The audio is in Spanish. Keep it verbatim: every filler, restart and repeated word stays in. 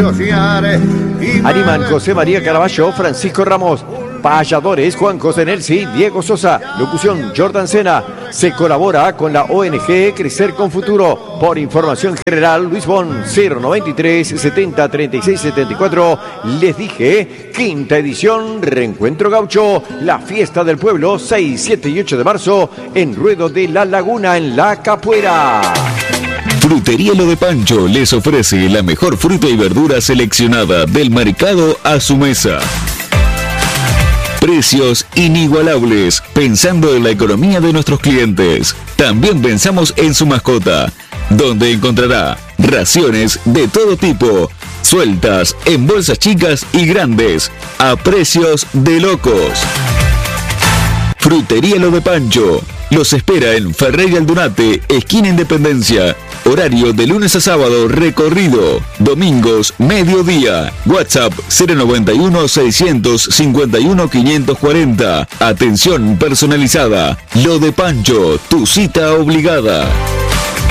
Animan José María Caraballo, Francisco Ramos. Payadores, Juan José Nelsi, Diego Sosa. Locución, Jordan Sena. Se colabora con la O N G Crecer con Futuro. Por información general, Luis Bon, cero noventa y tres, setenta, treinta y seis, setenta y cuatro. Les dije, quinta edición, Reencuentro Gaucho, la fiesta del pueblo, seis, siete y ocho de marzo, en Ruedo de la Laguna, en La Capuera. Frutería Lo de Pancho les ofrece la mejor fruta y verdura seleccionada del mercado a su mesa. Precios inigualables, pensando en la economía de nuestros clientes. También pensamos en su mascota, donde encontrará raciones de todo tipo, sueltas en bolsas chicas y grandes, a precios de locos. Frutería Lo de Pancho los espera en Ferrer Aldunate, esquina Independencia. Horario de lunes a sábado, recorrido. Domingos, mediodía. WhatsApp cero noventa y uno, seiscientos cincuenta y uno, quinientos cuarenta. Atención personalizada. Lo de Pancho, tu cita obligada.